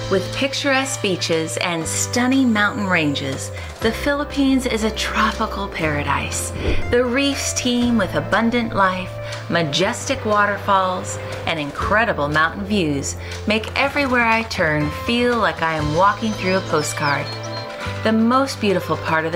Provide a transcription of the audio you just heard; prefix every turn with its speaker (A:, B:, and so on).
A: With picturesque beaches and stunning mountain ranges, the Philippines is a tropical paradise. The reefs teem with abundant life, majestic waterfalls, and incredible mountain views make everywhere I turn feel like I am walking through a postcard. The most beautiful part of the